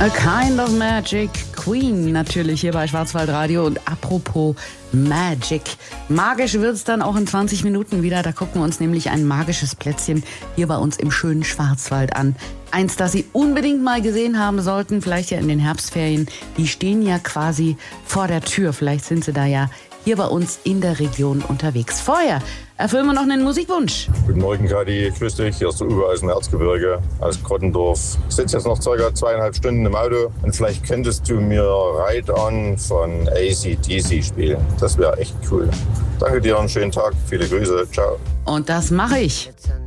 A Kind of Magic, Queen natürlich hier bei Schwarzwaldradio. Und apropos Magic, magisch wird's dann auch in 20 Minuten wieder. Da gucken wir uns nämlich ein magisches Plätzchen hier bei uns im schönen Schwarzwald an. Eins, das Sie unbedingt mal gesehen haben sollten, vielleicht ja in den Herbstferien. Die stehen ja quasi vor der Tür. Vielleicht sind Sie da ja hier bei uns in der Region unterwegs. Vorher erfüllen wir noch einen Musikwunsch. Guten Morgen, Kadi. Grüß dich. Hier ist der Uwe aus dem Erzgebirge, aus Grottendorf. Ich sitze jetzt noch ca. 2,5 Stunden im Auto und vielleicht könntest du mir Ride On von AC/DC spielen. Das wäre echt cool. Danke dir, einen schönen Tag. Viele Grüße. Ciao. Und das mache ich.